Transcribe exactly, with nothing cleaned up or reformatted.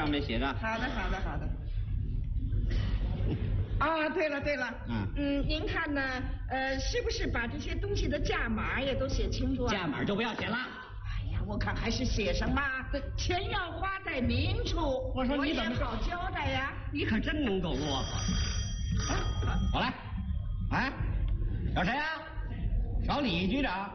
上面写着。 好的，好的，好的。啊，对了对了，嗯嗯，您看呢？呃，是不是把这些东西的价码也都写清楚啊？ 价码就不要写了。 哎呀，我看还是写上吧，钱要花在明处。 我说你怎么好交代呀？ 你可真能够啰嗦。我来，哎，找谁啊？找李局长。